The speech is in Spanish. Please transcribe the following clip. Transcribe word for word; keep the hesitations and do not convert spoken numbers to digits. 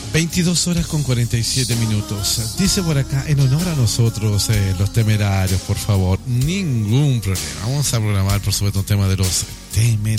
veintidós horas con cuarenta y siete minutos. Dice por acá, en honor a nosotros, eh, los temerarios, por favor, ningún problema. Vamos a programar, por supuesto, un tema de los temerarios.